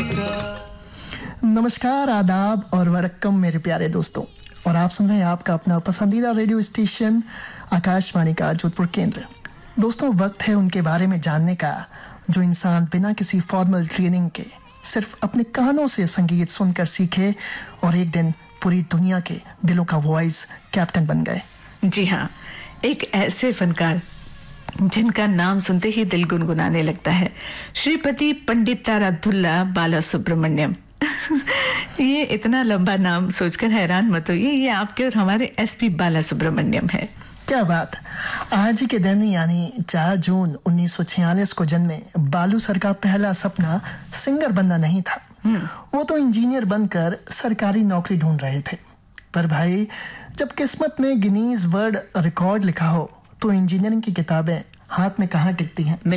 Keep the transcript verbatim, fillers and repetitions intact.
नमस्कार, आदाब और वड़क्कम मेरे प्यारे दोस्तों, और आप सुन रहे हैं आपका अपना पसंदीदा रेडियो स्टेशन आकाशवाणी का जोधपुर केंद्र। दोस्तों, वक्त है उनके बारे में जानने का जो इंसान बिना किसी फॉर्मल ट्रेनिंग के सिर्फ अपने कानों से संगीत सुनकर सीखे और एक दिन पूरी दुनिया के दिलों का वॉइस कैप्टन बन गए। जी हाँ, एक ऐसे फनकार जिनका नाम सुनते ही दिल गुनगुनाने लगता है, श्रीपति पंडित ताराधुल्ला बाला सुब्रमण्यम। ये इतना लंबा नाम सोचकर हैरान मत होइए, ये आपके और हमारे एसपी बाला सुब्रमण्यम है। क्या बात। आज ही के दिन यानी चार जून उन्नीस सौ छियालीस को जन्मे बालू सर का पहला सपना सिंगर बनना नहीं था। वो तो इंजीनियर बनकर सरकारी नौकरी ढूंढ रहे थे। पर भाई, जब किस्मत में गिनीज वर्ल्ड रिकॉर्ड लिखा हो तो इंजीनियरिंग की किताबें हाथ में कहाँ टिकती हैं।